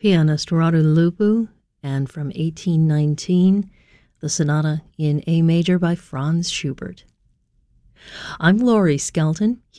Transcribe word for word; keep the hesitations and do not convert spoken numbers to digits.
pianist Radu Lupu, and from eighteen nineteen, the Sonata in A Major by Franz Schubert. I'm Laurie Skelton.